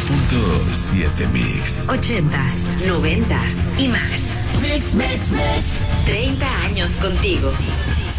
90.7 Mix. 80s, 90s y más. Mix, mix, mix. 30 años contigo.